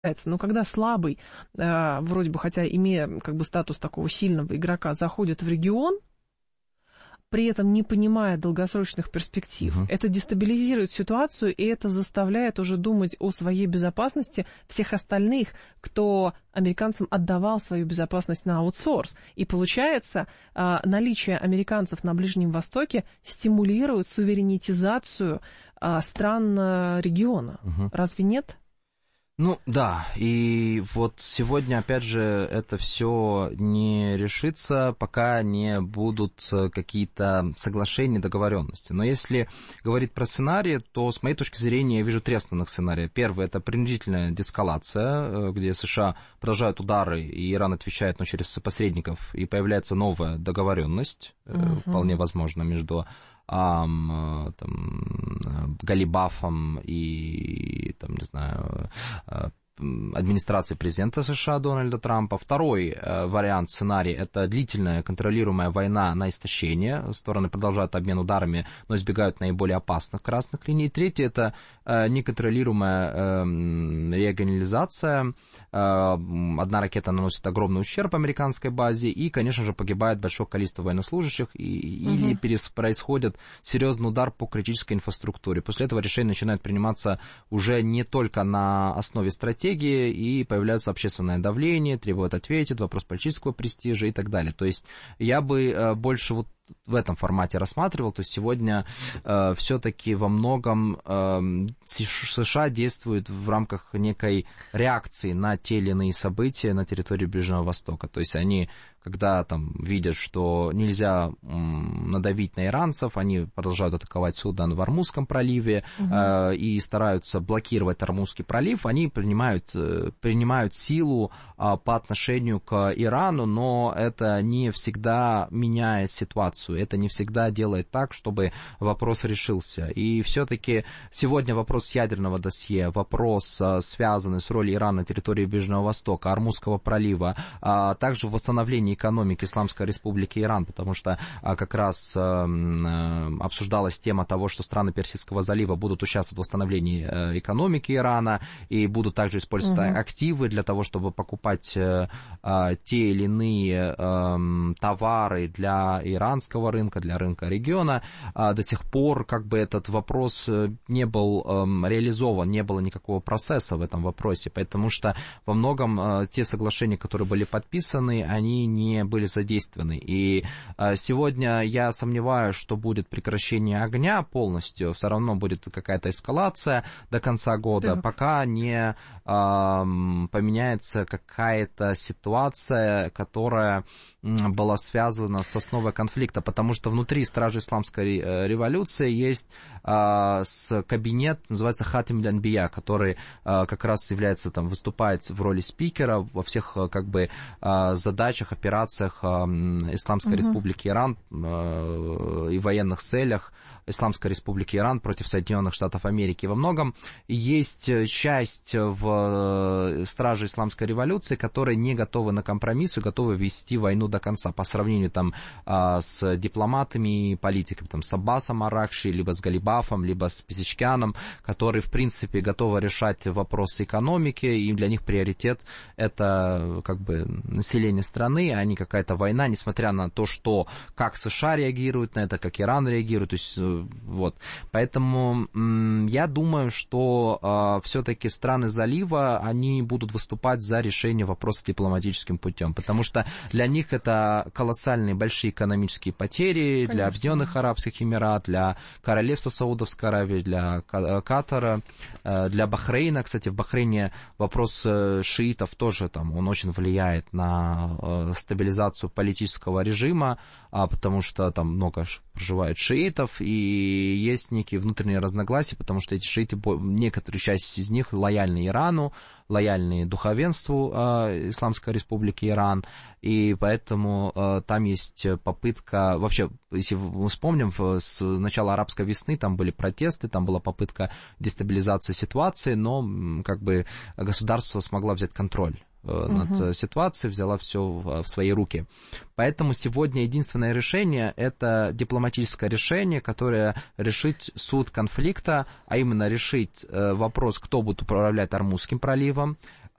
Но когда слабый, вроде бы, хотя имея как бы статус такого сильного игрока, заходит в регион, при этом не понимая долгосрочных перспектив, это дестабилизирует ситуацию, и это заставляет уже думать о своей безопасности всех остальных, кто американцам отдавал свою безопасность на аутсорс. И получается, наличие американцев на Ближнем Востоке стимулирует суверенитизацию стран региона. Разве нет? Ну, да, и вот сегодня, опять же, это все не решится, пока не будут какие-то соглашения, договоренности. Но если говорить про сценарии, то, с моей точки зрения, я вижу три основных сценария. Первый – это принудительная деэскалация, где США продолжают удары, и Иран отвечает, но через посредников, и появляется новая договоренность, вполне возможно, между Галибафом и, там, не знаю, администрации президента США Дональда Трампа. Второй вариант, сценарий, это длительная контролируемая война на истощение. Стороны продолжают обмен ударами, но избегают наиболее опасных красных линий. Третий, это неконтролируемая регионализация. Одна ракета наносит огромный ущерб американской базе, и, конечно же, погибает большое количество военнослужащих, или происходит серьезный удар по критической инфраструктуре. После этого решения начинают приниматься уже не только на основе стратегии, и появляется общественное давление, требует ответить, вопрос политического престижа и так далее. То есть я бы больше вот в этом формате рассматривал. То есть сегодня все-таки во многом США действуют в рамках некой реакции на те или иные события на территории Ближнего Востока. То есть они, когда там видят, что нельзя надавить на иранцев, они продолжают атаковать Судан в Ормузском проливе и стараются блокировать Ормузский пролив, они принимают силу по отношению к Ирану, но это не всегда меняет ситуацию. Это не всегда делает так, чтобы вопрос решился. И все-таки сегодня вопрос ядерного досье, вопрос, связанный с ролью Ирана на территории Ближнего Востока, Ормузского пролива, также восстановление экономики Исламской Республики Иран, потому что как раз обсуждалась тема того, что страны Персидского залива будут участвовать в восстановлении экономики Ирана и будут также использовать активы для того, чтобы покупать те или иные товары для иранского рынка, для рынка региона. До сих пор как бы этот вопрос не был реализован, не было никакого процесса в этом вопросе, потому что во многом те соглашения, которые были подписаны, они не были задействованы. И сегодня я сомневаюсь, что будет прекращение огня полностью, все равно будет какая-то эскалация до конца года, пока не поменяется какая-то ситуация, которая была связана с основой конфликта, потому что внутри Стражи Исламской революции есть кабинет, называется Хатим аль-Анбия, который как раз является, там, выступает в роли спикера во всех как бы задачах, операциях Исламской Республики Иран и военных целях Исламской Республики Иран против Соединенных Штатов Америки. Во многом есть часть в Страже Исламской революции, которые не готовы на компромисс и готовы вести войну до конца, по сравнению там с дипломатами и политиками, там, с Аббасом Аракши, либо с Галибафом, либо с Пезешкианом, которые, в принципе, готовы решать вопросы экономики, и для них приоритет — это как бы население страны, а не какая-то война, несмотря на то, что как США реагируют на это, как Иран реагирует, то есть вот. Поэтому я думаю, что все-таки страны залива, они будут выступать за решение вопроса дипломатическим путем, потому что для них это колоссальные большие экономические потери. Конечно. Для Объединенных Арабских Эмиратов, для Королевства Саудовской Аравии, для Катара, для Бахрейна. Кстати, в Бахрейне вопрос шиитов тоже там, он очень влияет на стабилизацию политического режима, потому что там много проживает шиитов, и есть некие внутренние разногласия, потому что эти шииты, некоторые часть из них лояльны Ирану, лояльны духовенству Исламской Республики Иран, и поэтому там есть попытка, вообще, если мы вспомним, с начала арабской весны там были протесты, там была попытка дестабилизации ситуации, но как бы государство смогло взять контроль над ситуацией, взяла все в свои руки. Поэтому сегодня единственное решение — это дипломатическое решение, которое решит суть конфликта, а именно решить вопрос, кто будет управлять Ормузским проливом,